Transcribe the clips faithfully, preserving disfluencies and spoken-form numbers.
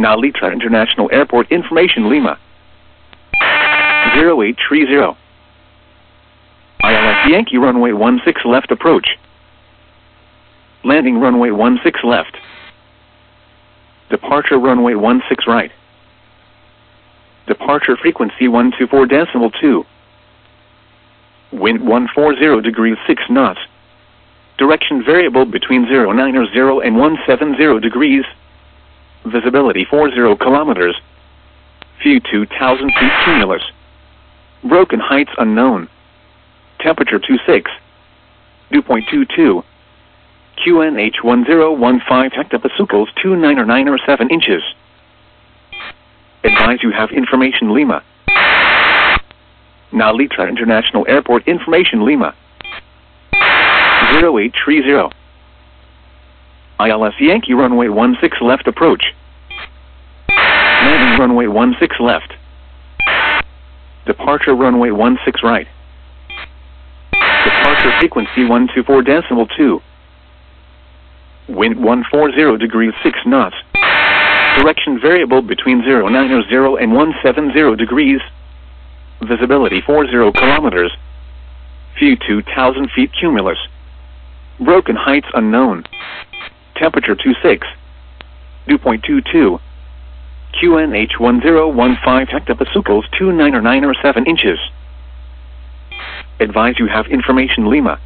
Nalitra International Airport information Lima. zero eight three zero. I L S Yankee runway one six left approach. Landing runway one six left. Departure runway one six right. Departure frequency one two four decimal two. Wind one forty degrees six knots. Direction variable between zero nine zero and one seven zero degrees. Visibility forty kilometers. View two thousand feet cumulus. Broken heights unknown. Temperature twenty-six. Dew point two two. Q N H one zero one five hectopascals two nine nine seven inches. Advise you have information Lima. Nalitra International Airport information Lima. zero eight three zero. I L S Yankee runway one six left approach. Landing runway one six left. Departure runway one six right. Departure frequency one two four decimal two. Wind one forty degrees six knots. Direction variable between zero nine zero and one seven zero degrees. Visibility forty kilometers. View two thousand feet cumulus. Broken heights unknown. Temperature twenty-six. Dew point two two. Q N H one zero one five hectopascals two nine nine seven inches. Advise you have information Lima.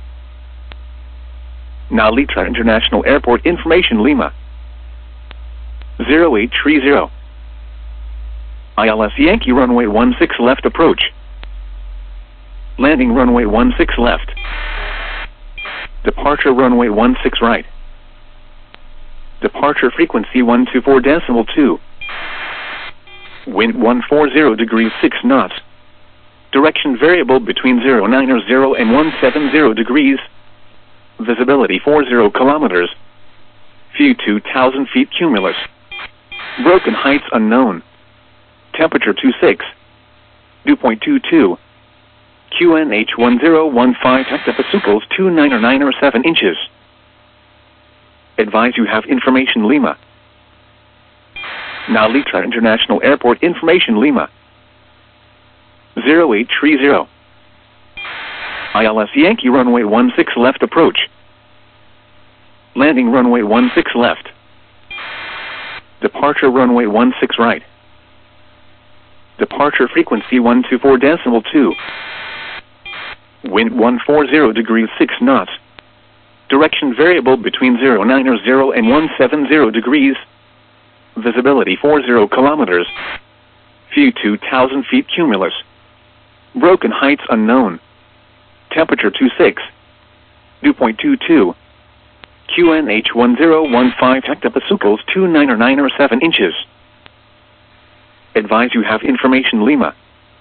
Nalitra International Airport information Lima. zero eight three zero. I L S Yankee runway one six left approach. Landing runway one six left. Departure runway one six right. Departure frequency one two four decimal two. Wind one forty degrees six knots. Direction variable between zero nine zero and one seven zero degrees. Visibility forty kilometers. View two thousand feet cumulus. Broken heights unknown. Temperature twenty-six. Dew point two two. Q N H one zero one five hectopascals two nine nine seven inches. Advise you have information Lima. Nalitra International Airport information Lima. zero eight three zero. I L S Yankee runway one six left approach. Landing runway one six left. Departure runway one six right. Departure frequency one two four decimal two. Wind one forty degrees six knots. Direction variable between zero nine zero and one seven zero degrees. Visibility forty kilometers. View two thousand feet cumulus. Broken heights unknown. Temperature twenty-six. Dew point two two. Q N H one zero one five hectopascals two nine nine seven inches. Advise you have information Lima.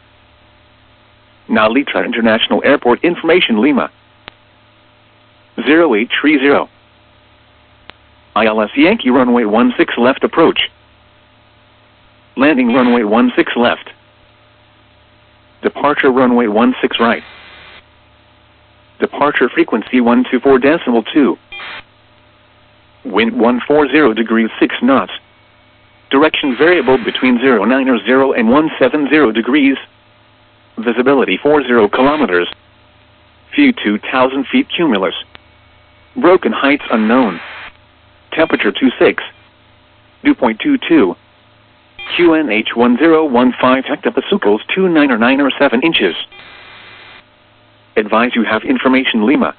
Nalitra International Airport information Lima. zero eight three zero. I L S Yankee runway one six left approach. Landing runway one six left. Departure runway one six right. Departure frequency one two four decimal two. Wind one forty degrees six knots. Direction variable between zero nine zero and one seven zero degrees. Visibility forty kilometers. View two thousand feet cumulus. Broken heights unknown. Temperature twenty-six. Dew point two two. Q N H one zero one five hectopascals two nine nine seven inches. Advise you have information Lima.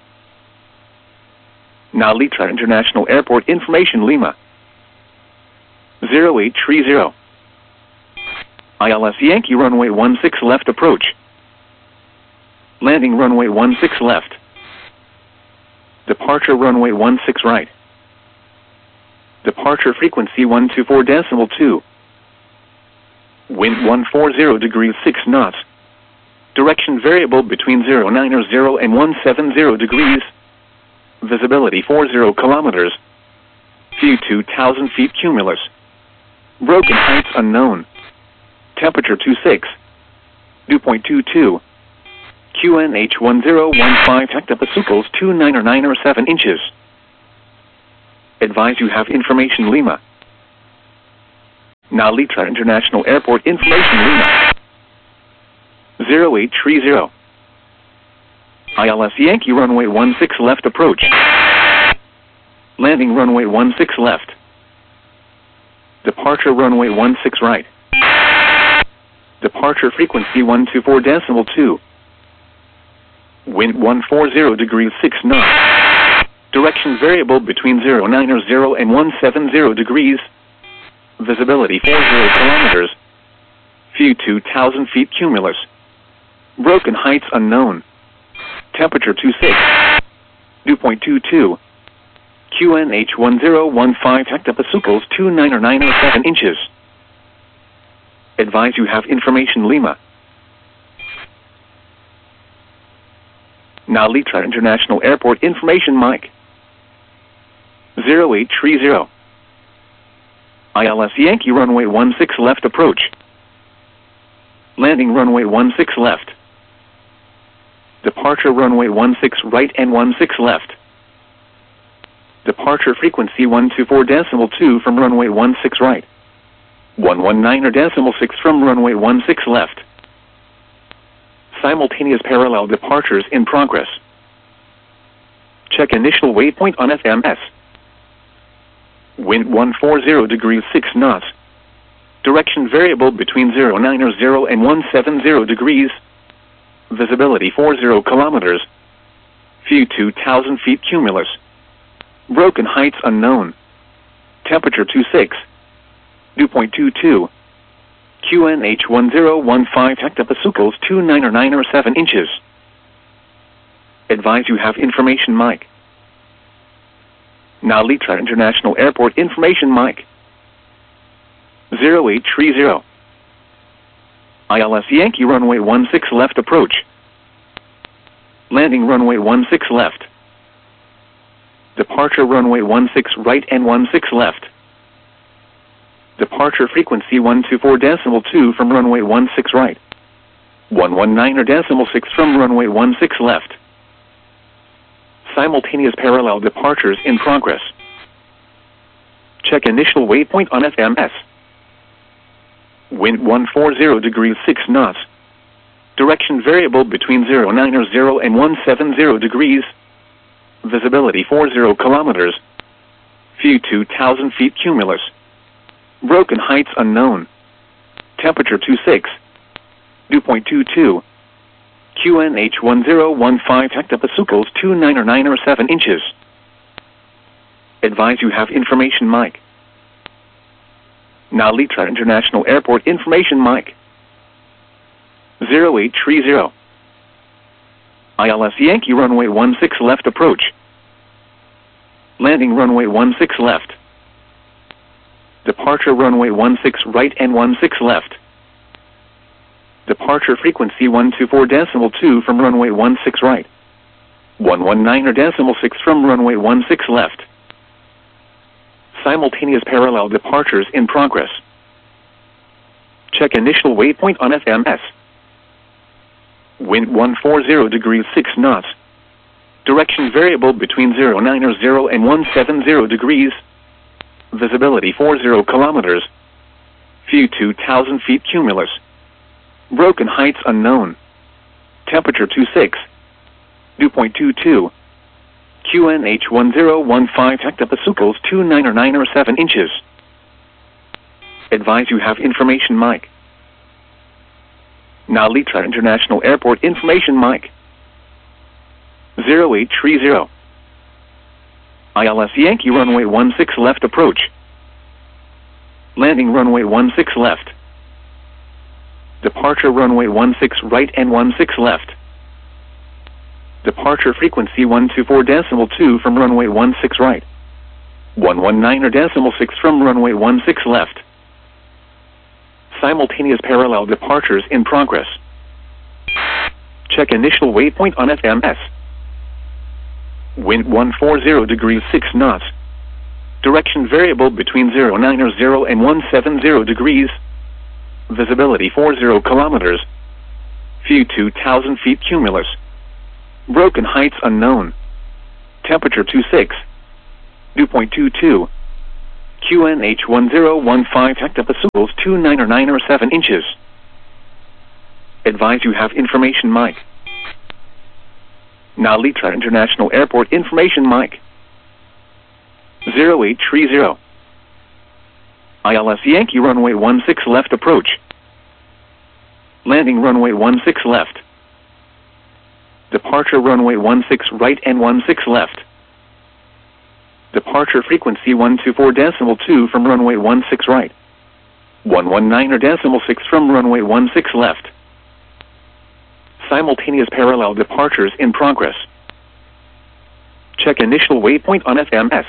Nalitra International Airport information Lima. zero eight three zero. I L S Yankee runway one six left approach. Landing runway one six left. Departure runway one six right. Departure frequency one two four decimal two. Wind one forty degrees six knots. Direction variable between zero nine zero and one seven zero degrees. Visibility forty kilometers. View two thousand feet cumulus. Broken heights unknown. Temperature twenty-six. Dew point two two. Q N H one zero one five hectopascals two nine nine seven inches. Advise you have information Lima. Nalitra International Airport information Lima. zero eight three zero. I L S Yankee runway one six left approach. Landing runway one six left. Departure runway one six right. Departure frequency one two four decimal two. Wind one forty degrees six knots. Direction variable between zero nine zero and one seven zero degrees. Visibility forty kilometers. View two thousand feet cumulus. Broken heights unknown. Temperature twenty-six. Dew point two two. Q N H one zero one five hectopascals two nine nine seven inches. Advise you have information Lima. Nalitra International Airport information Mike. zero eight three zero. I L S Yankee runway one six left approach. Landing runway one six left. Departure runway one six right and one six left. Departure frequency one two four decimal two from runway one six right. one one nine decimal six from runway one six left. Simultaneous parallel departures in progress. Check initial waypoint on F M S. Wind one forty degrees six knots. Direction variable between zero nine zero and one seven zero degrees. Visibility forty kilometers. View two thousand feet cumulus. Broken heights unknown. Temperature twenty-six. Dew point two two. Q N H one zero one five hectopascals two nine nine seven inches. Advise you have information Mike. Nalitra International Airport information Mike. zero eight three zero. I L S Yankee runway one six left approach. Landing runway one six left. Departure runway one six right and one six left. Departure frequency one two four decimal two from runway one six right. one one nine decimal six from runway one six left. Simultaneous parallel departures in progress. Check initial waypoint on F M S. Wind one forty degrees six knots. Direction variable between zero nine zero and one seven zero degrees. Visibility forty kilometers. View two thousand feet cumulus. Broken heights unknown. Temperature twenty-six. Dew point two two. Q N H one zero one five hectopascals two nine nine seven inches. Advise you have information Mike. Nalitra International Airport information Mike. zero eight three zero. I L S Yankee runway one six left approach. Landing runway one six left. Departure runway one six right and one six left. Departure frequency one two four decimal two from runway one six right. one one nine decimal six from runway one six left. Simultaneous parallel departures in progress. Check initial waypoint on F M S. Wind one forty degrees six knots. Direction variable between zero nine zero and one seven zero degrees. Visibility forty kilometers. View two thousand feet cumulus. Broken heights unknown. Temperature twenty-six. Dew point two two. Q N H one zero one five hectopascals two nine nine seven inches. Advise you have information Mike. Nalitra International Airport information Mike. zero eight three zero. I L S Yankee runway one six left approach. Landing runway one six left. Departure runway one six right and one six left. Departure frequency one two four decimal two from runway one six right. one one nine decimal six from runway one six left. Simultaneous parallel departures in progress. Check initial waypoint on F M S. Wind one forty degrees six knots. Direction variable between zero nine zero and one seven zero degrees. Visibility forty kilometers. View two thousand feet cumulus. Broken heights unknown. Temperature twenty-six. Dew point two two. Q N H one zero one five hectopascals two nine or nine or seven inches. Advise you have information mic. Nalitra International Airport information mic. zero eight three zero. I L S Yankee runway one six left approach. Landing runway one six left. Departure runway one six right and one six left. Departure frequency one two four decimal two from runway one six right. one one nine or decimal six from runway one six left. Simultaneous parallel departures in progress. Check initial waypoint on F M S.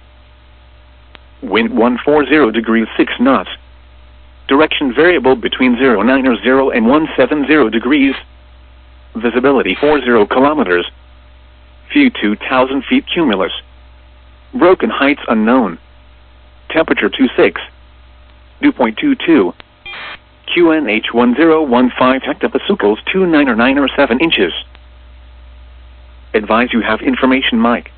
Wind one forty degrees six knots. Direction variable between zero nine or zero and one seventy degrees. Visibility forty kilometers. View two thousand feet cumulus. Broken heights unknown. Temperature twenty-six. Dew point two two. Q N H one zero one five hectopascals two nine or nine or seven inches. Advise you have information mic.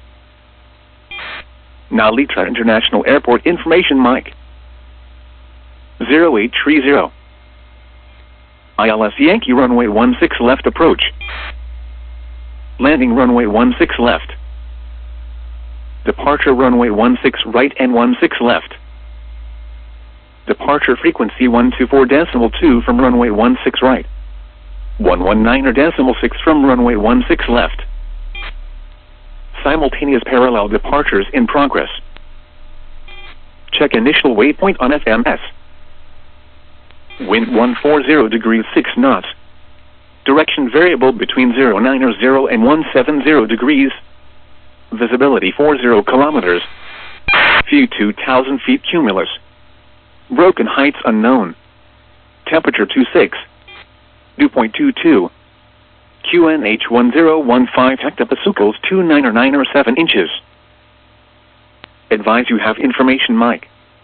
Nalitra International Airport information mic. zero eight three zero. I L S Yankee runway one six left approach. Landing runway one six left. Departure runway one six right and one six left. Departure frequency one two four decimal two from runway one six right. one one nine or decimal six from runway one six left. Simultaneous parallel departures in progress. Check initial waypoint on F M S. Wind one forty degrees six knots. Direction variable between zero nine or zero and one seventy degrees. Visibility forty kilometers. View two thousand feet cumulus. Broken heights unknown. Temperature twenty-six. Dew point two two. Q N H one zero one five hectopascals two nine or nine or seven inches. Advise you have information mic.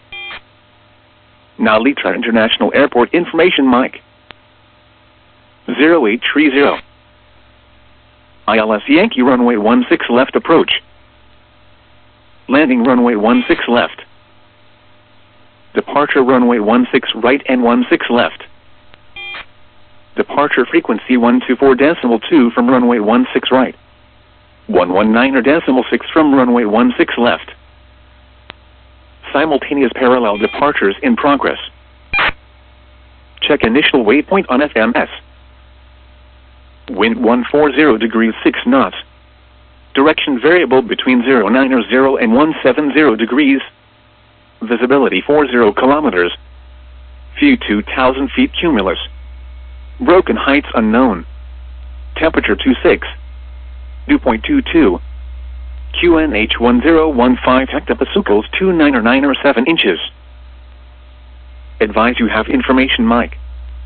Nalitra International Airport information mic. zero eight three zero. I L S Yankee runway one six left approach. Landing runway one six left. Departure runway one six right and one six left. Departure frequency one two four decimal two from runway one six right. one one nine or decimal six from runway one six left. Simultaneous parallel departures in progress. Check initial waypoint on F M S. Wind one forty degrees six knots. Direction variable between zero nine or zero and one seventy degrees. Visibility forty kilometers. View two thousand feet cumulus. Broken heights unknown. Temperature twenty-six. Dew point two two. Q N H one zero one five hectopascals two nine or nine or seven inches. Advise you have information mic.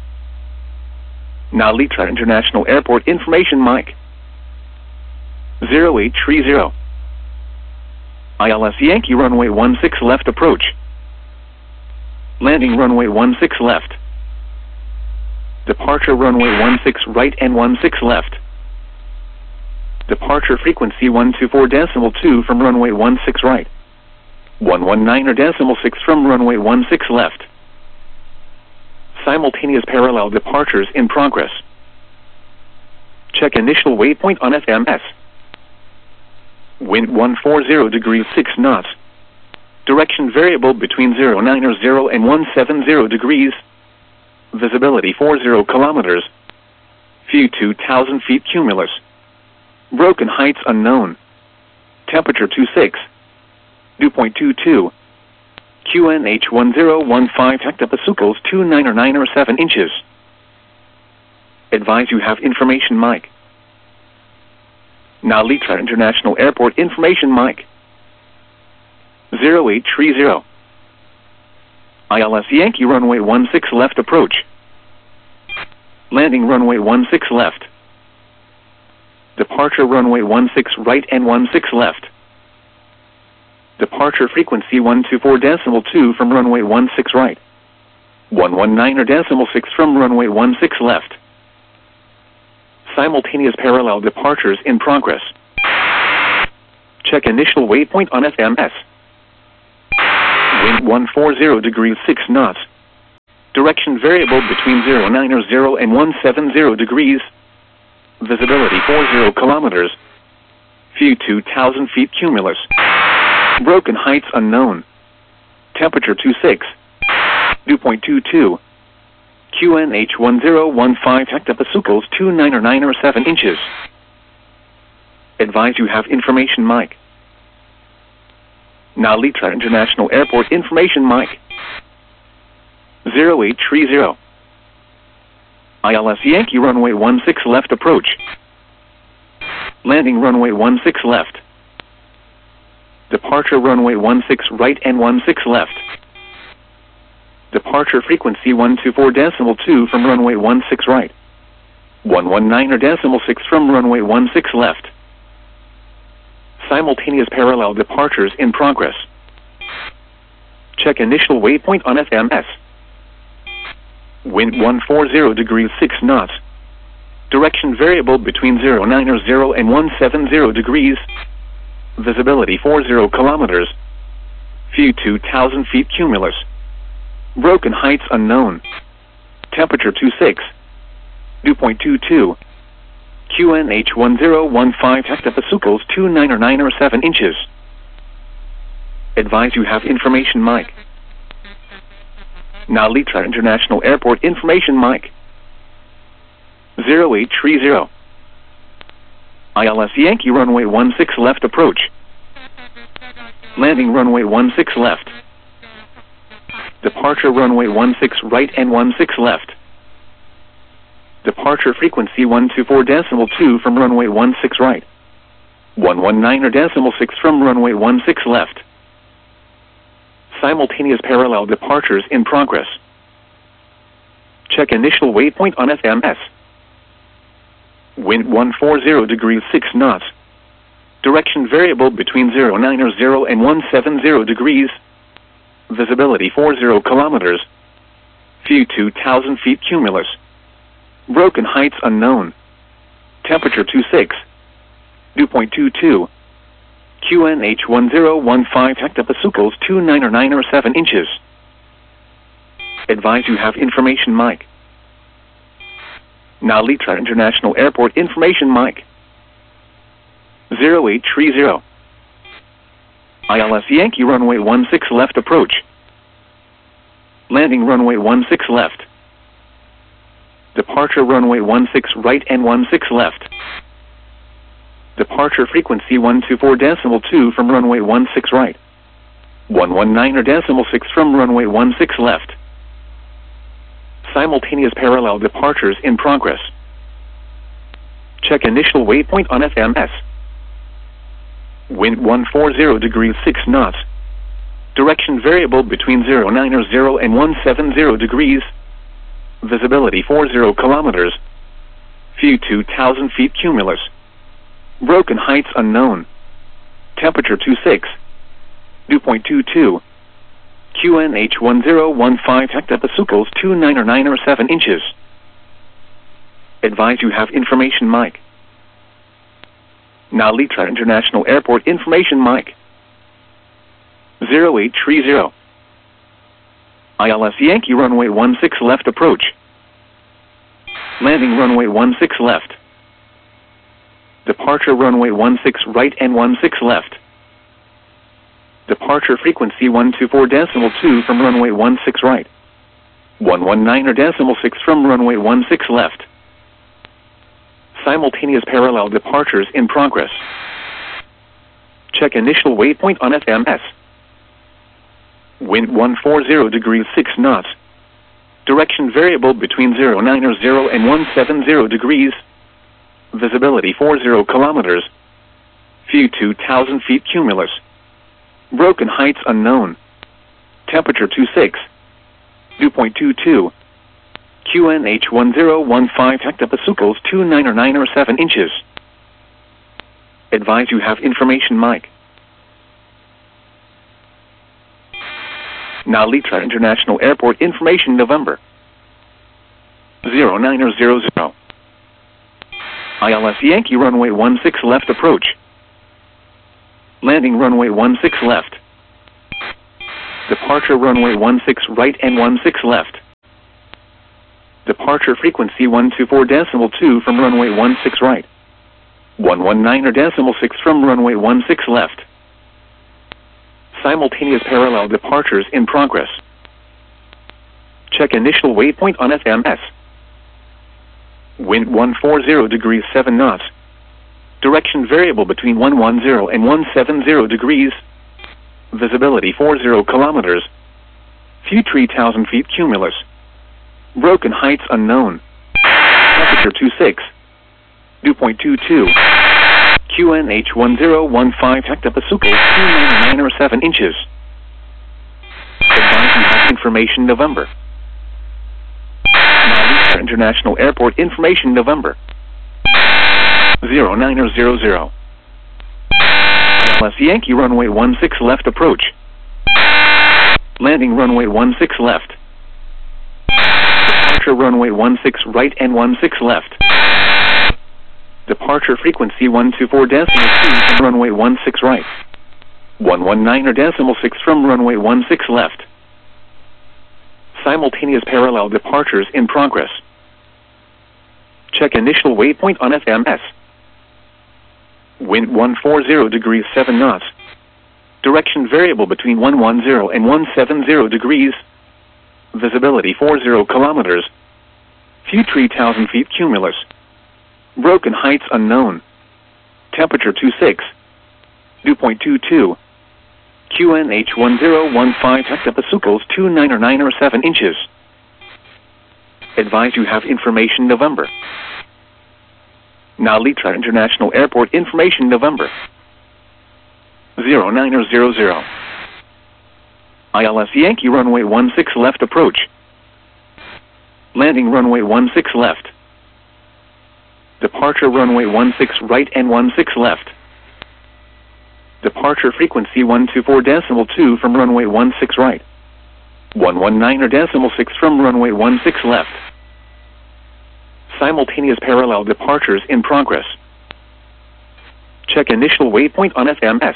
Nalitra International Airport information mic. zero eight three zero. I L S Yankee runway one six left approach. Landing runway one six left. Departure runway one six right and one six left. Departure frequency one two four decimal two from runway one six right. one one nine or decimal six from runway one six left. Simultaneous parallel departures in progress. Check initial waypoint on F M S. Wind one forty degrees six knots. Direction variable between zero nine or zero and one seventy degrees. Visibility forty kilometers. View two thousand feet cumulus. Broken heights unknown. Temperature twenty-six. Dew point two two. Q N H one zero one five hectopascals two nine or nine or seven inches. Advise you have information mic. Nalitra International Airport information mic. zero eight three zero. I L S Yankee runway one six left approach. Landing runway one six left. Departure runway one six right and one six left. Departure frequency one two four decimal two from runway one six right. one one nine or decimal six from runway one six left. Simultaneous parallel departures in progress. Check initial waypoint on F M S. Wind one forty degrees six knots. Direction variable between zero nine zero and one seven zero degrees. Visibility forty kilometers. View two thousand feet cumulus. Broken heights unknown. Temperature twenty-six. Dew point two two. Q N H one zero one five hectopascals two nine or nine or seven inches. Advise you have information mic. Nalitra International Airport information mic. zero eight three zero. I L S Yankee runway one six left approach. Landing runway one six left. Departure runway one six right and one six left. Departure frequency one two four decimal two from runway one six right. one one nine or decimal six from runway one six left. Simultaneous parallel departures in progress. Check initial waypoint on F M S. Wind one forty degrees six knots. Direction variable between zero nine zero and one seven zero degrees. Visibility forty kilometers. View two thousand feet cumulus. Broken heights unknown. Temperature twenty-six. Dew point two two. Q N H one zero one five hectopascals two nine or nine or seven inches. Advise you have information mic. Nalitra International Airport information mic. zero eight three zero. I L S Yankee runway one six left approach. Landing runway one six left. Departure runway one six right and one six left. Departure frequency one two four decimal two from runway one six right. one one nine or decimal six from runway one six left. Simultaneous parallel departures in progress. Check initial waypoint on F M S. Wind one forty degrees six knots. Direction variable between zero nine zero and one seven zero degrees. Visibility forty kilometers. View two thousand feet cumulus. Broken heights unknown. Temperature twenty-six. Dew point two two. Q N H one zero one five hectopascals two nine or nine or seven inches. Advise you have information mic. Nalitra International Airport information mic. zero eight three zero. I L S Yankee runway one six left approach. Landing runway one six left. Departure runway one six right and one six left. Departure frequency one two four decimal two from runway one six right. one one nine or decimal six from runway one six left. Simultaneous parallel departures in progress. Check initial waypoint on F M S. Wind one forty degrees six knots. Direction variable between zero nine zero and one seven zero degrees. Visibility forty kilometers. View two thousand feet cumulus. Broken heights unknown. Temperature twenty-six. Dew point two two. Q N H one zero one five hectopascals two nine or nine or seven inches. Advise you have information mic. Nalitra International Airport information mic. zero eight three zero. I L S Yankee runway one six left approach. Landing runway one six left. Departure runway one six right and one six left. Departure frequency one two four decimal two from runway one six right. one one nine or decimal six from runway one six left. Simultaneous parallel departures in progress. Check initial waypoint on F M S. Wind one forty degrees six knots. Direction variable between zero nine zero and one seven zero degrees. Visibility forty kilometers. View two thousand feet cumulus. Broken heights unknown. Temperature twenty-six. Dew point two two. Q N H one zero one five hectopascals two nine or nine or seven inches. Advise you have information mic. Nalitra International Airport information November. zero nine zero zero. I L S Yankee runway one six left approach. Landing runway one six left. Departure runway one six right and one six left. Departure frequency one two four decimal two from runway one six right. one one nine or decimal six from runway one six left. Simultaneous parallel departures in progress. Check initial waypoint on F M S. Wind one forty degrees seven knots. Direction variable between one ten and one seventy degrees. Visibility forty kilometers. Few three thousand feet cumulus. Broken heights unknown. Temperature twenty-six. Dew point two two. Q N H one zero one five hectopascals two ninety-nine or seven inches. Advising Health Information November. Narita International Airport Information November. zero nine zero zero. I L S Yankee runway one six left approach. Landing runway one six left. Departure runway one six right and one six left. Departure frequency one two four decimal two from runway one six right. one one nine or decimal six from runway one six left. Simultaneous parallel departures in progress. Check initial waypoint on F M S. Wind one forty degrees seven knots. Direction variable between one ten and one seventy degrees. Visibility forty kilometers. Few three thousand feet cumulus. Broken heights unknown. Temperature twenty-six. Dew point two two. Q N H one zero one five hectopascals two ninety-nine or seven inches. Advise you have information November. Narita International Airport Information November. zero nine zero zero. I L S Yankee runway one six left approach. Landing runway one six left. Departure runway one six right and one six left. Departure frequency one two four decimal two from runway one six right. one one nine or decimal six from runway one six left. Simultaneous parallel departures in progress. Check initial waypoint on F M S.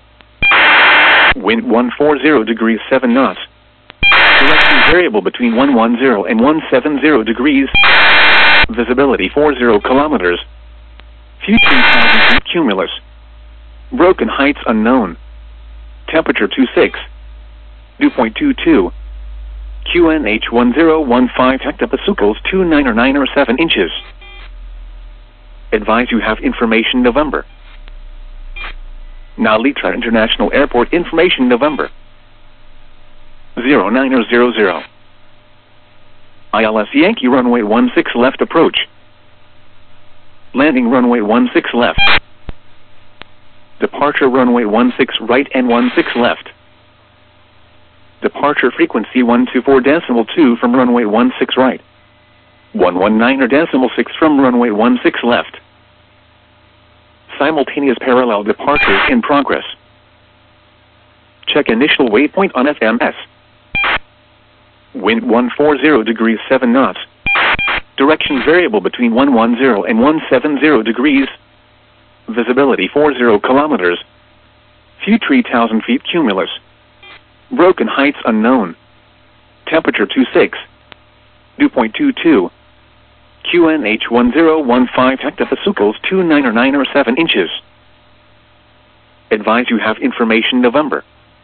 Wind one forty degrees seven knots. Direction variable between one ten and one seventy degrees. Visibility forty kilometers. Few three thousand feet cumulus. Broken heights unknown. Temperature twenty-six. Dew point two two. Q N H one zero one five hectopascals two ninety-nine or seven inches. Advise you have information November. Narita International Airport Information November. zero nine zero zero. I L S Yankee runway one six left approach. Landing runway one six left. Departure runway one six right and one six left. Departure frequency one two four decimal two from runway one six right. one one nine or decimal six from runway one six left. Simultaneous parallel departures in progress. Check initial waypoint on F M S. Wind one forty degrees seven knots. Direction variable between one ten and one seventy degrees. Visibility forty kilometers. Few three thousand feet cumulus. Broken heights unknown. Temperature twenty-six. Dew point two two. Q N H one zero one five hectopascals two ninety-nine or seven inches. Advise you have information November.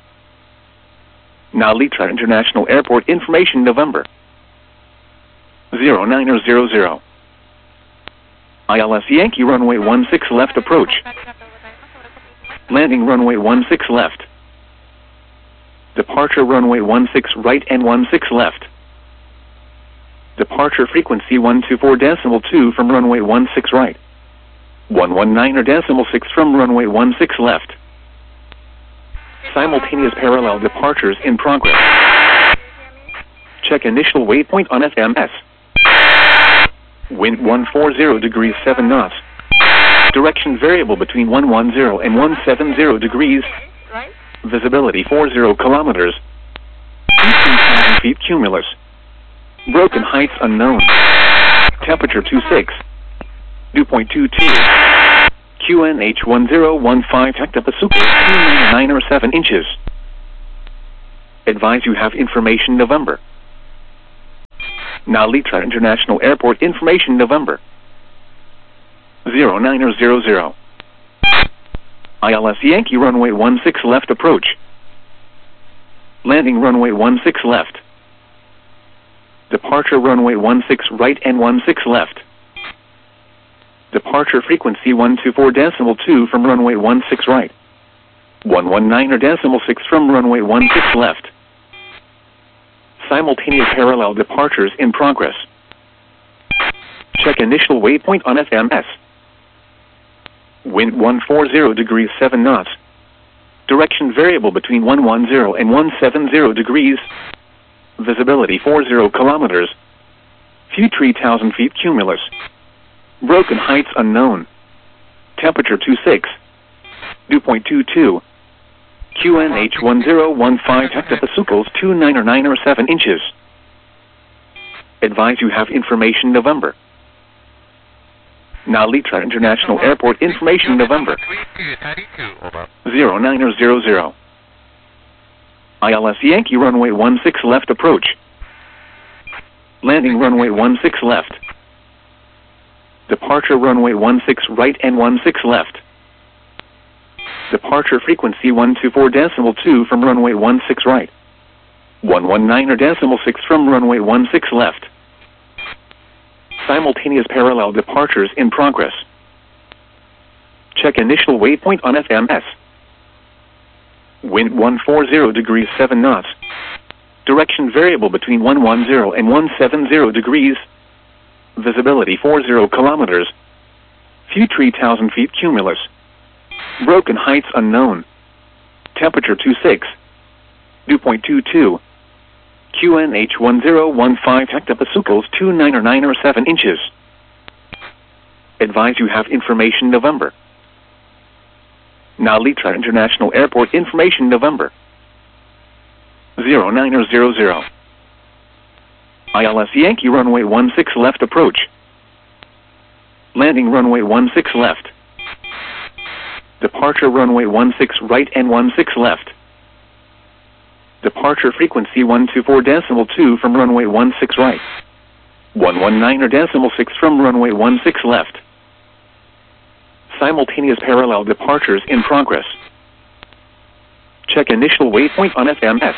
Narita International Airport Information November. zero nine zero zero. I L S Yankee runway one six left approach. Landing runway one six left. Departure runway one six right and one six left. Departure frequency one two four decimal two from runway one six right. one one nine or decimal six from runway one six left. Simultaneous parallel departures in progress. Check initial waypoint on F M S. Wind one forty degrees seven knots. Direction variable between one ten and one seventy degrees. Visibility forty kilometers. fifteen thousand feet cumulus. Broken heights unknown. Temperature twenty-six. Dew point two two. Q N H one zero one five hectopascals two ninety-nine or seven inches. Advise you have information November. Nalitra International Airport information November. zero nine zero zero. I L S Yankee runway one six left approach. Landing runway one six left. Departure runway one six right and one six left. Departure frequency one two four decimal two from runway one six right. one one nine or decimal six from runway one six left. Simultaneous parallel departures in progress. Check initial waypoint on F M S. Wind one forty degrees seven knots. Direction variable between one ten and one seventy degrees. Visibility forty kilometers. Few three thousand feet cumulus. Broken heights unknown. Temperature twenty-six. Dew point two two. Q N H one zero one five hectopascals two nine or nine or seven inches. Advise you have information November. Nalitra International Airport information November. zero nine zero zero. I L S Yankee runway one six left approach. Landing runway one six left. Departure runway one six right and one six left. Departure frequency one two four decimal two from runway one six right. one one nine or decimal six from runway one six left. Simultaneous parallel departures in progress. Check initial waypoint on F M S. Wind one forty degrees seven knots. Direction variable between one ten and one seventy degrees. Visibility forty kilometers. Few three thousand feet cumulus. Broken heights unknown. Temperature twenty-six. Dew point two two. Q N H one zero one five hectopascals two nine or nine or seven inches. Advise you have information November. Nalitra International Airport information November. zero nine zero zero. I L S Yankee runway one six left approach. Landing runway one six left. Departure runway one six right and one six left. Departure frequency one two four decimal two from runway one six right. one one nine or decimal six from runway one six left. Simultaneous parallel departures in progress. Check initial waypoint on F M S.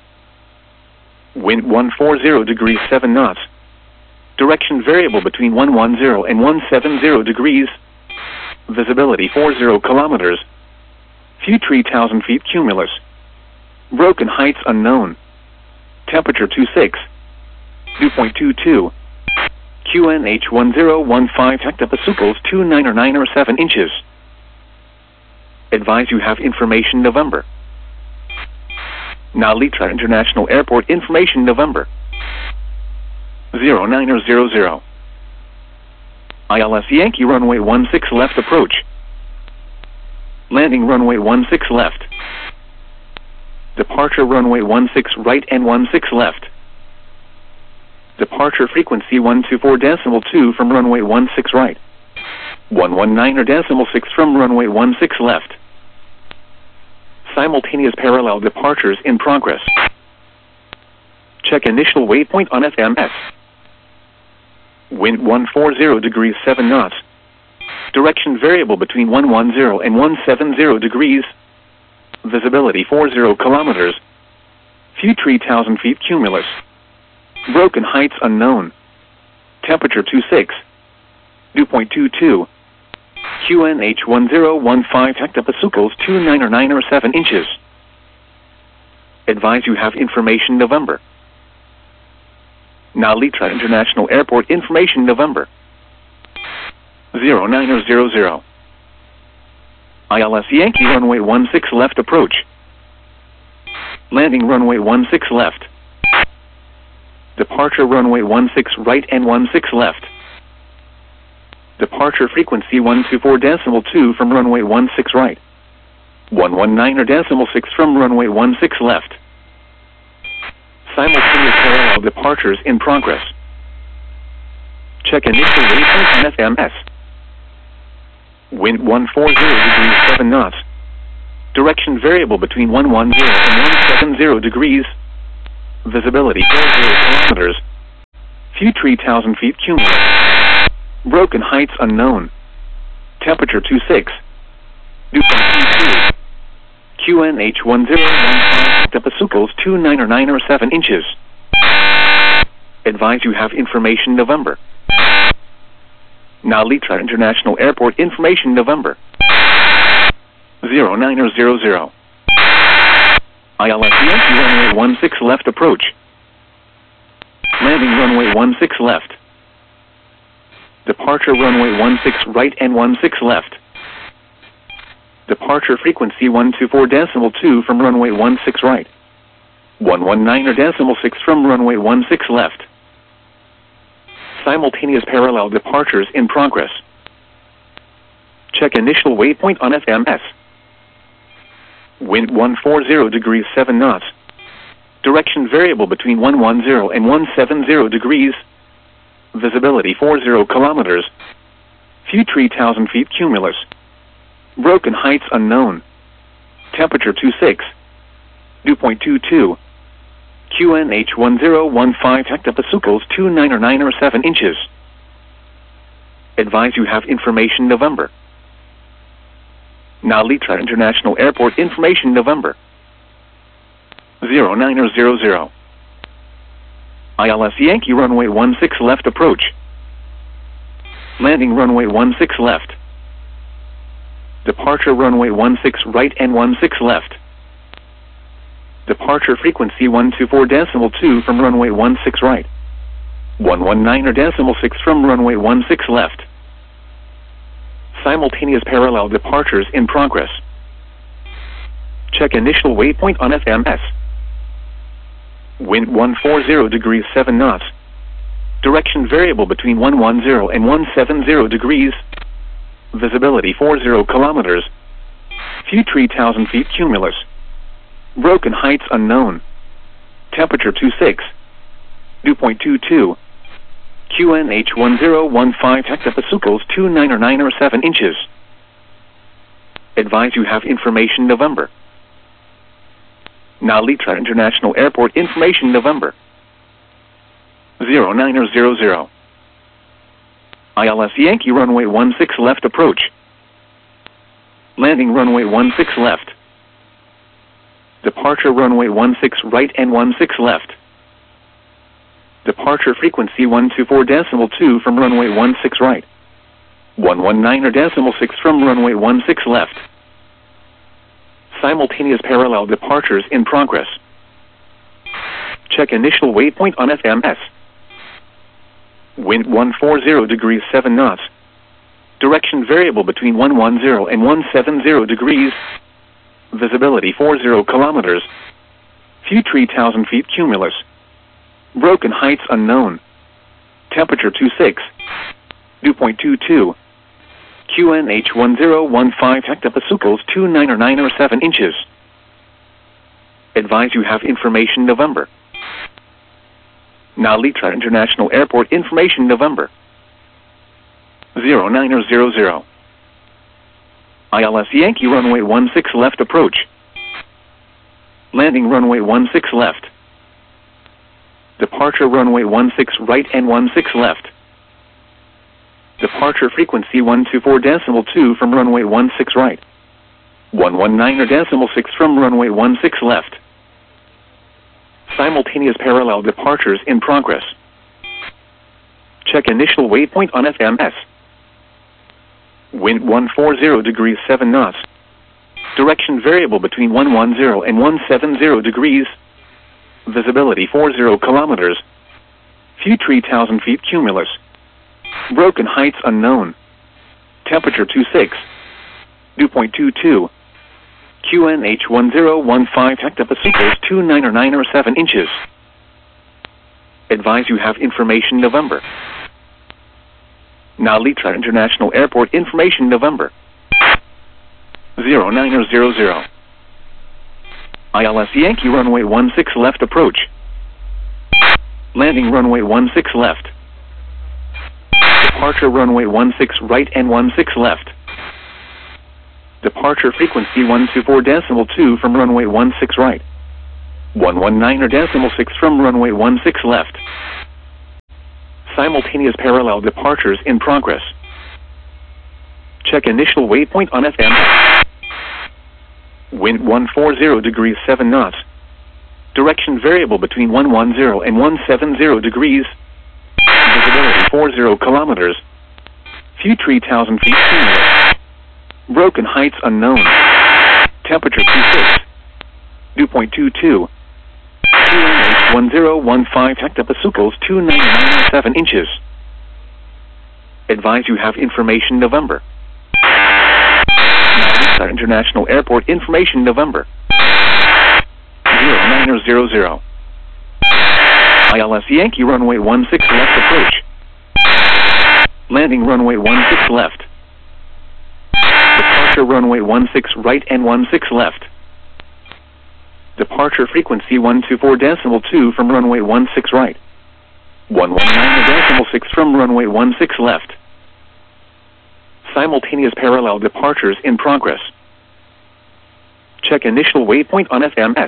Wind one forty degrees seven knots. Direction variable between one ten and one seventy degrees. Visibility forty kilometers. Few three thousand feet cumulus. Broken heights unknown. Temperature twenty-six. Dew point two two. Q N H one zero one five hectopascals two nine or nine or seven inches. Advise you have information November. Nalitra International Airport information November. zero nine zero zero. I L S Yankee runway one six left approach. Landing runway one six left. Departure runway one six right and one six left. Departure frequency one two four decimal two from runway one six right. one one nine or decimal six from runway one six left. Simultaneous parallel departures in progress. Check initial waypoint on F M S. Wind one forty degrees seven knots. Direction variable between one ten and one seventy degrees. Visibility forty kilometers. Few three thousand feet cumulus. Broken heights unknown. Temperature twenty-six. Dew point two two. Q N H one zero one five hectopascals two nine or nine or seven inches. Advise you have information November. Nalitra International Airport information November. zero nine zero zero. I L S Yankee runway one six left approach. Landing runway one six left. Departure runway one six right and one six left. Departure frequency one two four decimal two from runway one six right. one one nine or decimal six from runway one six left. Simultaneous parallel departures in progress. Check initial waypoint on F M S. Wind one forty degrees seven knots. Direction variable between one ten and one seventy degrees. Visibility four zero kilometers. View three thousand feet cumulus. Broken heights unknown. Temperature twenty-six. Dew point twenty-two. Q N H one zero one five hectopascals two nine or nine or seven inches. Advise you have information November. Nalitra International Airport information November. zero nine or zero zero. I L S Yankee runway one six left approach. Landing runway one six left. Departure runway one six right and one six left. Departure frequency one two four decimal two from runway one six right. one nineteen or decimal six from runway one six left. Simultaneous parallel departures in progress. Check initial waypoint on F M S. Wind one forty degrees seven knots. Direction variable between one ten and one seventy degrees. Visibility forty kilometers. View three thousand feet cumulus. Broken heights unknown. Temperature twenty-six. Dew point twenty-two. Q N H one zero one five hectopascals two nine or nine or seven inches. Advise you have information November. Nalitra International Airport information November. zero nine or zero zero. I L S Yankee runway one six left approach. Landing runway one six left. Departure runway one six right and one six left. Departure frequency one two four decimal two from runway one six right. one nineteen or decimal six from runway one six left. Simultaneous parallel departures in progress. Check initial waypoint on F M S. Wind one forty degrees seven knots. Direction variable between one ten and one seventy degrees. Visibility forty kilometers. View three thousand feet cumulus. Broken heights unknown. Temperature twenty-six. Dew point twenty-two. Q N H one zero one five hectopascals two nine or nine or seven inches. Advise you have information November. Nalitra International Airport information November. zero nine or zero zero. I L S Yankee runway one six left approach. Landing runway one six left. Departure runway one six right and one six left. Departure frequency one two four decimal two from runway one six right. one nineteen or decimal six from runway one six left. Simultaneous parallel departures in progress. Check initial waypoint on F M S. Wind one forty degrees seven knots. Direction variable between one ten and one seventy degrees. Visibility forty kilometers. View three thousand feet cumulus. Broken heights unknown. Temperature twenty-six. Dew point twenty-two. Q N H one zero one five hectopascals two nine or nine or seven inches. Advise you have information November. Nalitra International Airport information November. zero nine or zero zero. I L S Yankee runway one six left approach. Landing runway one six left. Departure runway one six right and one six left. Departure frequency one two four decimal two from runway one six right. one nineteen or decimal six from runway one six left. Simultaneous parallel departures in progress. Check initial waypoint on F M S. Wind one forty degrees seven knots. Direction variable between one ten and one seventy degrees. Visibility forty kilometers. View three thousand feet cumulus. Broken heights unknown. Temperature twenty-six. Dew point twenty-two. Q N H one zero one five hectopascals two nine or nine or seven inches. Advise you have information November. Nalitra International Airport information November. zero nine or zero zero. I L S Yankee runway one six left approach. Landing runway one six left. Departure runway one six right and one six left. Departure frequency one two four decimal two from runway one six right. one one nine decimal six from runway one six left. Simultaneous parallel departures in progress. Check initial waypoint on F M. Wind one forty degrees seven knots. Direction variable between one ten and one seventy degrees. Visibility forty kilometers. Few three thousand feet cumulus. Broken heights unknown. Temperature twenty-six. Dew point two two. Q N H one zero one five hectopascals two nine nine seven inches. Advise you have information November. Narita International Airport information November. zero nine zero zero. I L S Yankee runway one six left approach. Landing runway one six left. Departure runway one six right and one six left. Departure frequency one two four decimal two from runway one six right. one one nine decimal six from runway one six left. Simultaneous parallel departures in progress. Check initial waypoint on F M S.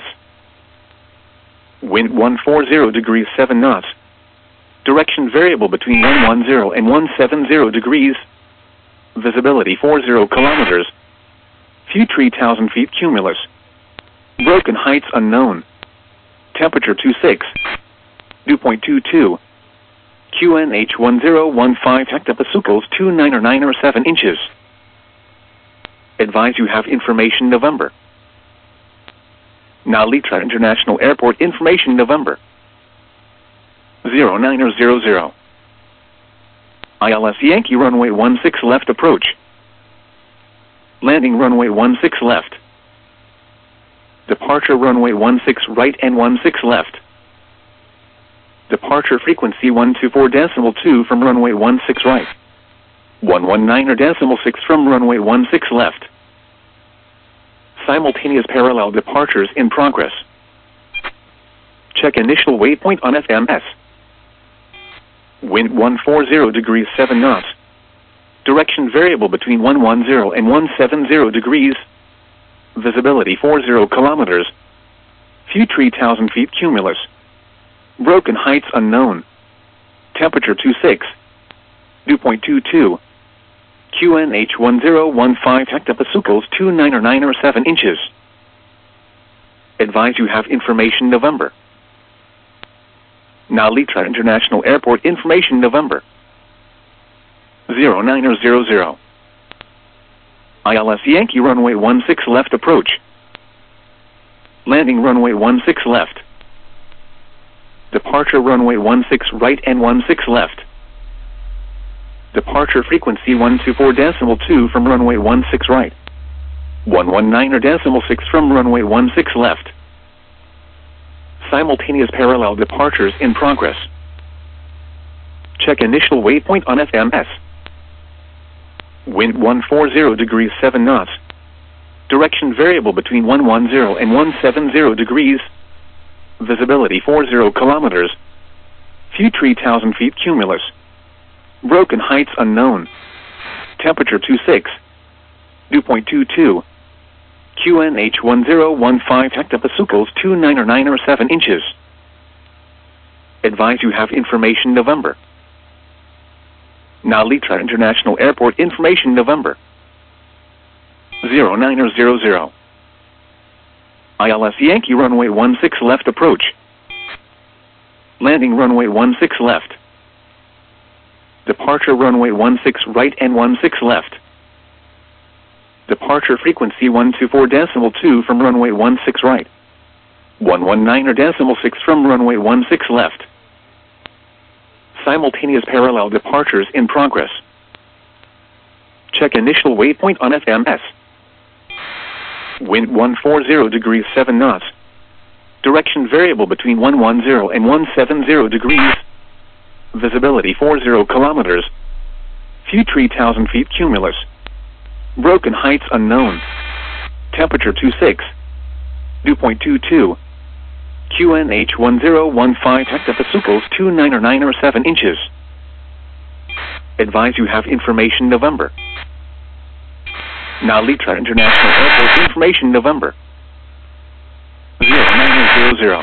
Wind one forty degrees seven knots. Direction variable between one ten and one seventy degrees. Visibility forty kilometers. Few three thousand feet cumulus. Broken heights unknown. Temperature twenty-six. Dew point two two. Q N H one zero one five hectopascals two nine nine seven inches. Advise you have information November. Narita International Airport information November. zero nine zero zero. I L S Yankee runway one six left approach. Landing runway one six left. Departure runway one six right and one six left. Departure frequency one two four decimal two from runway one six right. one one nine decimal six from runway one six left. Simultaneous parallel departures in progress. Check initial waypoint on F M S. Wind one forty degrees seven knots. Direction variable between one ten and one seventy degrees. Visibility forty kilometers. Few three thousand feet cumulus. Broken heights unknown. Temperature twenty-six. Dew point two two. Q N H one zero one five hectopascals two nine nine seven inches. Advise you have information November. Narita International Airport information November. zero nine zero zero. I L S Yankee runway one six left approach. Landing runway one six left. Departure runway one six right and one six left. Departure frequency one two four decimal two from runway one six right. one one nine decimal six from runway one six left. Simultaneous parallel departures in progress. Check initial waypoint on F M S. Wind one forty degrees seven knots. Direction variable between one ten and one seventy degrees. Visibility forty kilometers. Few three thousand feet cumulus. Broken heights unknown. Temperature twenty-six. Dew point two two. Q N H one zero one five hectopascals two nine nine seven inches. Advise you have information November. Narita International Airport information November. zero nine zero zero. I L S Yankee runway one six left approach. Landing runway one six left. Departure runway one six right and one six left. Departure frequency one two four decimal two from runway one six right. one one nine decimal six from runway one six left. Simultaneous parallel departures in progress. Check initial waypoint on F M S. Wind one forty degrees seven knots. Direction variable between one ten and one seventy degrees. Visibility forty kilometers. Few three thousand feet cumulus. Broken heights unknown. Temperature twenty-six. Dew point two two. Q N H one zero one five hectopascals two nine nine seven inches. Advise you have information November. Now Litra International Airport information November. zero nine zero zero.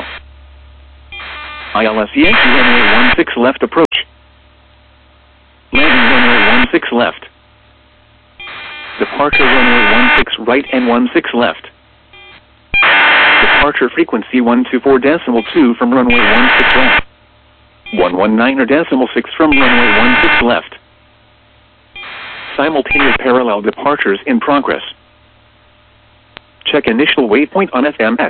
I L S Yankee runway one six left approach. Landing runway one six left. Departure runway one six right and one six left. Departure frequency one two four decimal two from runway one six left. one one nine or decimal six from runway one six left. Simultaneous parallel departures in progress. Check initial waypoint on F M S.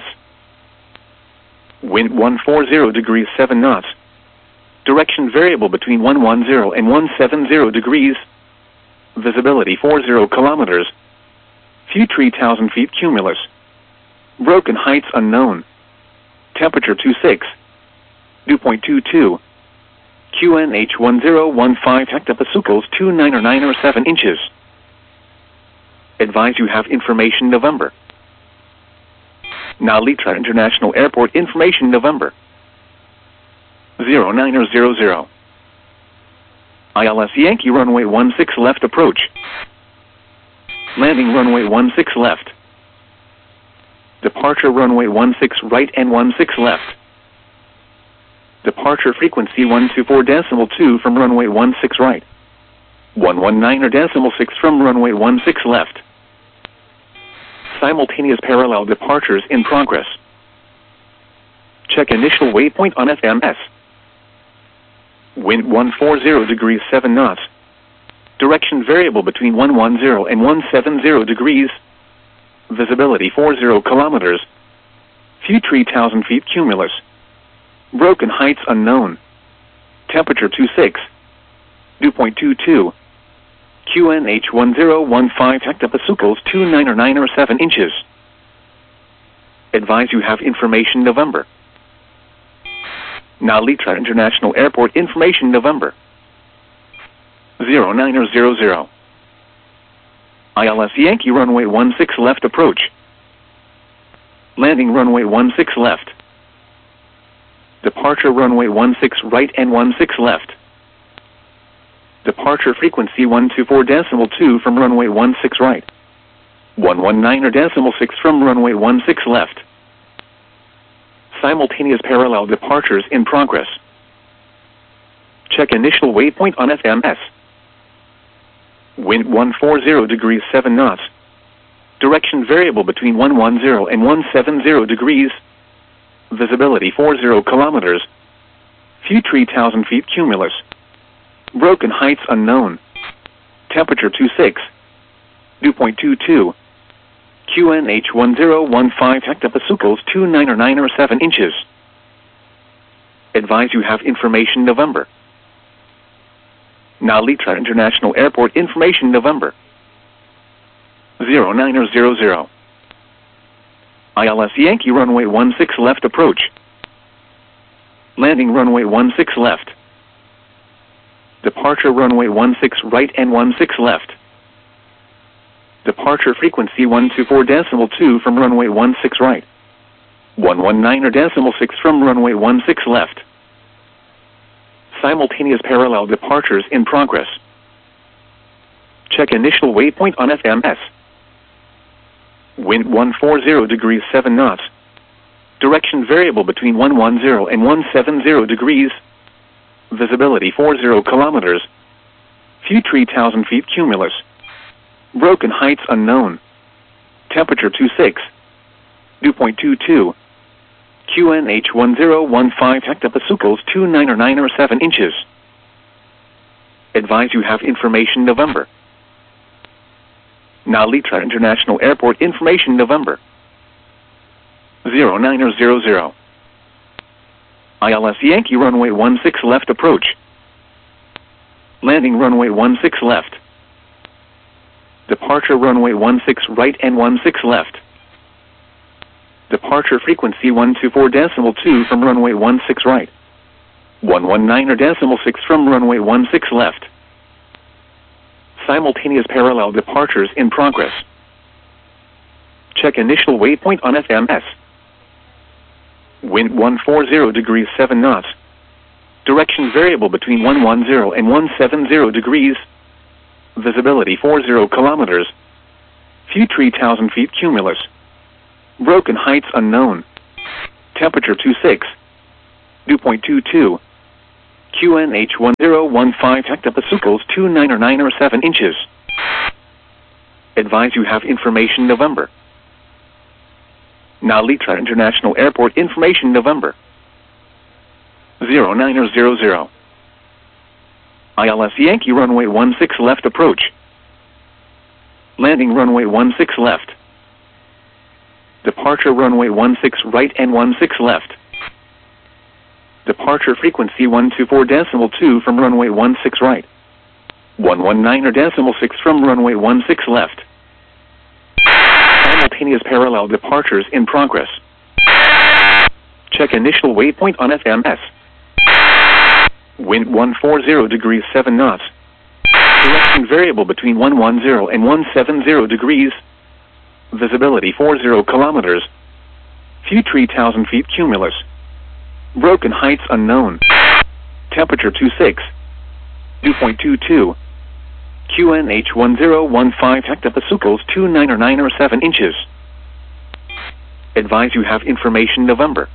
Wind one forty degrees seven knots. Direction variable between one ten and one seventy degrees. Visibility forty kilometers. Few three thousand feet cumulus. Broken heights unknown. Temperature twenty-six. Dew point two two. Q N H one zero one five hectopascals two nine or nine or seven inches. Advise you have information November. Now Litra International Airport information November. zero nine zero zero. I L S Yankee runway one six left approach. Landing runway one six left. Departure runway one six right and one six left. Departure frequency one two four decimal two from runway one six right. one one nine or decimal six from runway one six left. Simultaneous parallel departures in progress. Check initial waypoint on F M S. Wind one forty degrees seven knots. Direction variable between one ten and one seventy degrees. Visibility forty kilometers. Few three thousand feet cumulus. Broken heights unknown. Temperature twenty-six. Dew point two two. Q N H one zero one five hectopascals two nine or nine or seven inches. Advise you have information November. Now Litra International Airport information November. zero nine zero zero. I L S Yankee runway one six left approach. Landing runway one six left. Departure runway one six right and one six left. Departure frequency one two four decimal two from runway one six right. one one nine or decimal six from runway one six left. Simultaneous parallel departures in progress. Check initial waypoint on F M S. Wind one forty degrees seven knots. Direction variable between one ten and one seventy degrees. Visibility forty kilometers. Few three thousand feet cumulus. Broken heights unknown. Temperature twenty-six. Dew point two two. Q N H one zero one five hectopascals two nine or nine or seven inches. Advise you have information November. Now Litra International Airport information November. zero nine zero zero. I L S Yankee runway one six left approach. Landing runway one six left. Departure runway one six right and one six left. Departure frequency one two four decimal two from runway one six right. one one nine or decimal six from runway one six left. Simultaneous parallel departures in progress. Check initial waypoint on F M S. Wind one forty degrees seven knots. Direction variable between one ten and one seventy degrees. Visibility forty kilometers. Few three thousand feet cumulus. Broken heights unknown. Temperature twenty-six. Dew point two two. Q N H one zero one five hectopascals two nine or nine or seven inches. Advise you have information November. Now Litra International Airport information November. zero nine zero zero. I L S Yankee runway one six left approach. Landing runway one six left. Departure runway one six right and one six left. Departure frequency one two four decimal two from runway one six right. one one nine or decimal six from runway one six left. Simultaneous parallel departures in progress. Check initial waypoint on F M S. Wind one forty degrees seven knots. Direction variable between one ten and one seventy degrees. Visibility forty kilometers. View three thousand feet cumulus. Broken heights unknown. Temperature two six. Dew point two two. Q N H one zero one five hectopascals two nine or nine or seven inches. Advise you have information November. Nalitra International Airport information November. zero nine or zero zero. I L S Yankee runway one six left approach. Landing runway one six left. Departure runway one six right and one six left. Departure frequency one two four decimal two from runway one six right. one one nine or decimal six from runway one six left. Simultaneous parallel departures in progress. Check initial waypoint on F M S. Wind one forty degrees seven knots. Direction variable between one ten and one seventy degrees. Visibility forty kilometers. View three thousand feet cumulus. Broken heights unknown. Temperature two six. Dew point two two. Q N H one zero one five hectopascals two nine or nine or seven inches. Advise you have information November.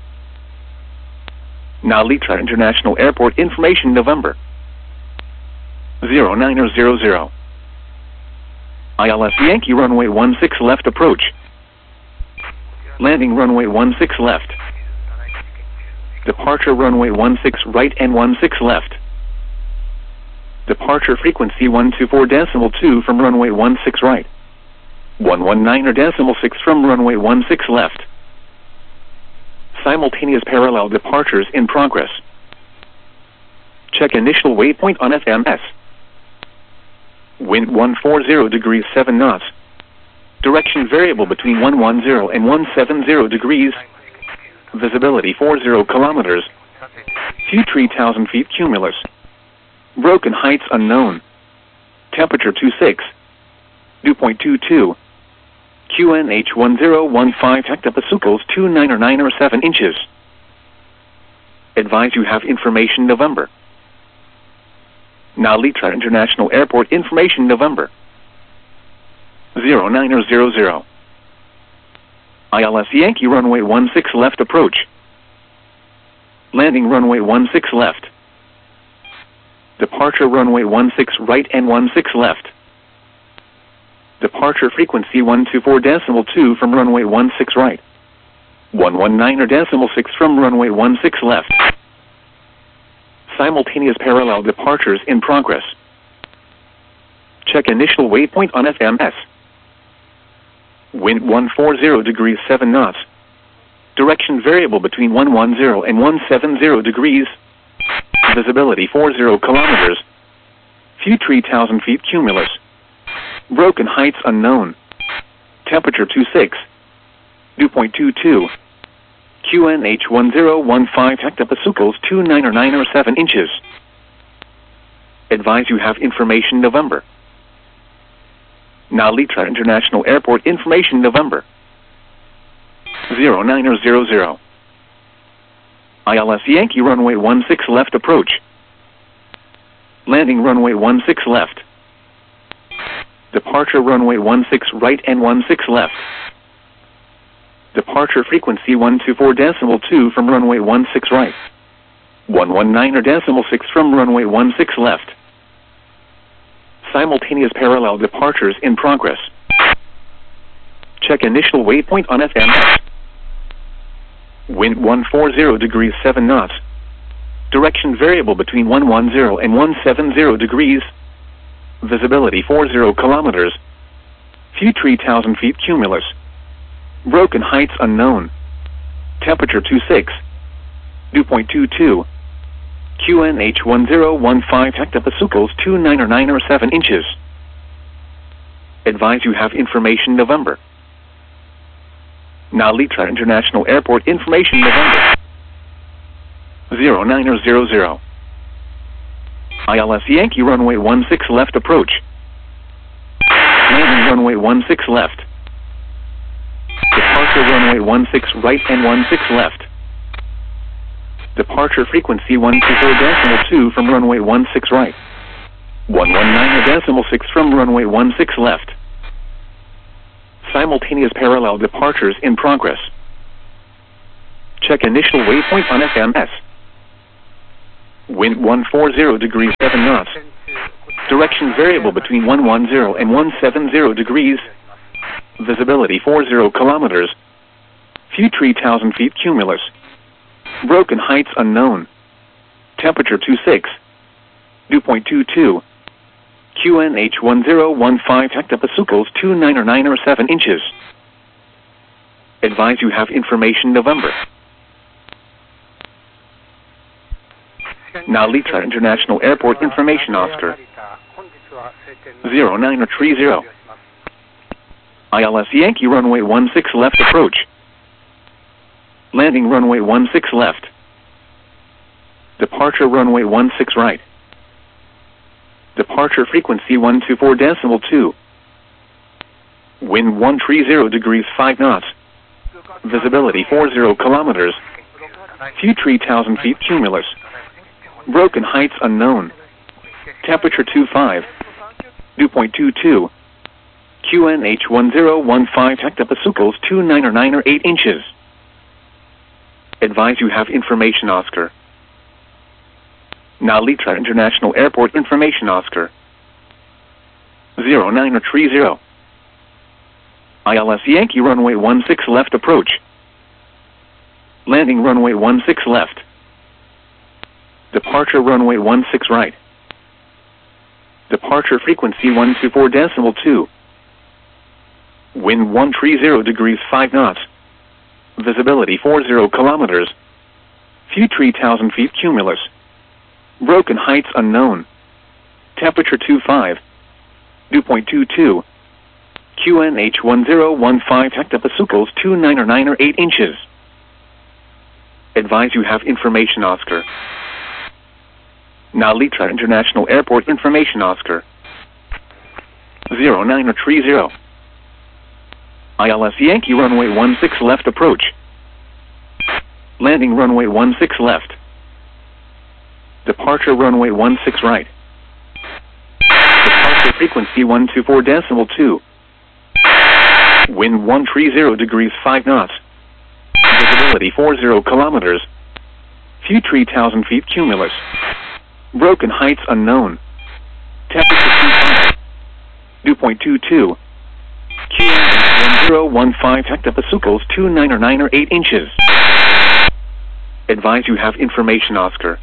Nalitra International Airport information November. zero nine or zero zero. I L S Yankee runway one six left approach. Landing runway one six left. Departure runway one six right and one six left. Departure frequency one two four decimal two from runway one six right. one one nine or decimal six from runway one six left. Simultaneous parallel departures in progress. Check initial waypoint on F M S. Wind one forty degrees seven knots. Direction variable between one ten and one seventy degrees. Visibility forty kilometers. View three thousand feet cumulus. Broken heights unknown. Temperature two six. Dew point two two. Q N H one zero one five hectopascals two nine or nine or seven inches. Advise you have information November. Nalitra International Airport information November. zero nine or zero zero. I L S Yankee runway one six left approach. Landing runway one six left. Departure runway one six right and one six left. Departure frequency one two four decimal two from runway one six right. one one nine or decimal six from runway one six left. Simultaneous parallel departures in progress. Check initial waypoint on F M S. Wind one forty degrees seven knots. Direction variable between one ten and one seventy degrees. Visibility forty kilometers. View three thousand feet cumulus. Broken heights unknown. Temperature two six. Dew point two two. Q N H one zero one five hectopascals two nine or nine or seven inches. Advise you have information November. Nalitra International Airport information November. zero nine or zero zero. I L S Yankee runway one six left approach. Landing runway one six left. Departure runway one six right and one six left. Departure frequency one two four decimal two from runway one six right. one one nine or decimal six from runway one six left. Simultaneous parallel departures in progress. Check initial waypoint on F M S. Wind one forty degrees seven knots. Direction variable between one ten and one seventy degrees. Visibility forty kilometers. View three thousand feet cumulus. Broken heights unknown. Temperature two six. Dew point two two. Q N H one zero one five hectopascals two nine or nine or seven inches. Advise you have information November. Nalitra International Airport information November. zero nine or zero zero. I L S Yankee runway one six left approach. Landing runway one six left. Departure runway one six right and one six left. Departure frequency one two four decimal two from runway one six right. one one nine decimal six from runway one six left. Simultaneous parallel departures in progress. Check initial waypoint on F M S. Wind one forty degrees seven knots. Direction variable between one ten and one seventy degrees. Visibility forty kilometers. Few three thousand feet cumulus. Broken heights unknown. Temperature twenty-six. Dew point two two. Q N H one zero one five hectopascals two nine or nine or seven inches. Advise you have information November. Now Litra International Airport Information Oscar. zero nine or three zero. I L S Yankee runway one six left approach. Landing runway one six left. Departure runway one six right. Departure frequency one two four decimal two. Wind one thirty degrees five knots. Visibility forty kilometers. Few three thousand feet cumulus. Broken heights unknown. Temperature twenty-five. Dew point two two. Q N H one zero one five hectopascals two nine or nine or eight inches. Advise you have information Oscar. Now Litra International Airport Information Oscar. zero nine or three zero. I L S Yankee runway one six left approach. Landing runway one six left. Departure runway one six right. Departure frequency one two four decimal two. Wind one thirty degrees five knots. Visibility forty kilometers. Few three thousand feet cumulus. Broken heights unknown. Temperature twenty-five. Dew point two two. Q N H one zero one five hectopascals two nine or nine or eight inches. Advise you have information Oscar. Now Litra International Airport Information Oscar. zero nine or three zero. I L S Yankee runway one six left approach. Landing runway one six left. Departure runway one six right. Departure frequency one two four decimal two. Wind one thirty degrees five knots. Visibility forty kilometers. Few three thousand feet cumulus. Broken heights unknown. Temperature twenty-five. Dew point two two. Q N H one zero one five hectopascals two nine or nine or eight inches. Advise you have information Oscar.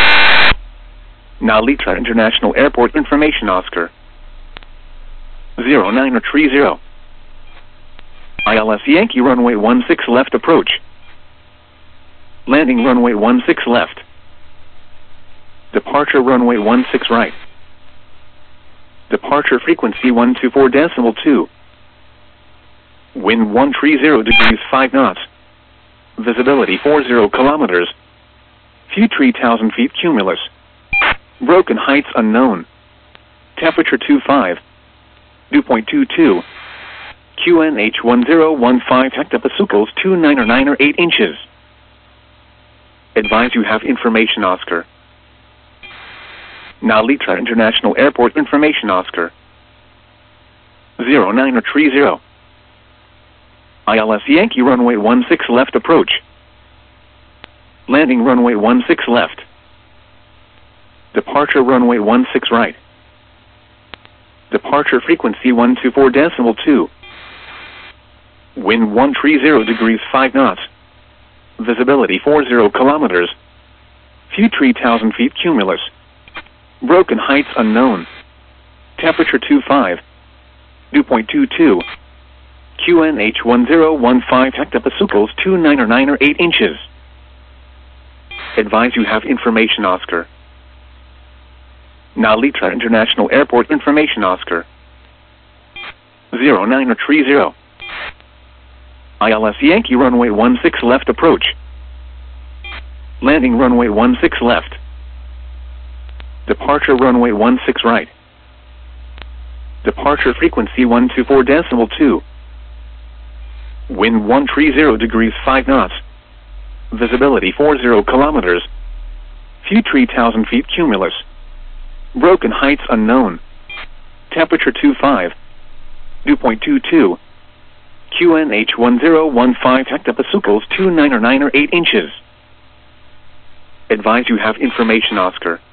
Now Litra International Airport Information Oscar. zero nine or three zero. I L S Yankee runway one six left approach. Landing runway one six left. Departure runway one six right. Departure frequency one two four decimal two. Wind one thirty degrees five knots. Visibility forty kilometers. Few three thousand feet cumulus. Broken heights unknown. Temperature twenty-five. Dew point two two. Q N H one zero one five hectopascals two nine or nine or eight inches. Advise you have information Oscar. Now Litra International Airport Information Oscar. zero nine or three zero. I L S Yankee runway one six left approach. Landing runway one six left. Departure runway one six right. Departure frequency one two four decimal two. Wind one thirty degrees five knots. Visibility forty kilometers. Few three thousand feet cumulus. Broken heights unknown. Temperature twenty-five. Dew point two two. Q N H one zero one five hectopascals two nine or nine or eight inches. Advise you have information Oscar. Now Litra International Airport Information Oscar. zero nine or three zero. I L S Yankee runway one six left approach. Landing runway one six left. Departure runway one six right. Departure frequency one two four decimal two. Wind one thirty degrees five knots. Visibility forty kilometers. Few three thousand feet cumulus. Broken heights unknown. Temperature twenty-five. Dew point two two. Q N H one zero one five hectopascals two nine or nine or eight inches. Advise you have information Oscar.